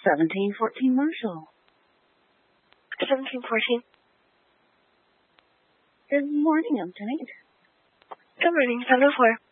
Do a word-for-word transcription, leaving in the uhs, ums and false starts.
seventeen fourteen Marshall. seventeen fourteen. Good morning, I'm Jenny. Good morning, seven oh four.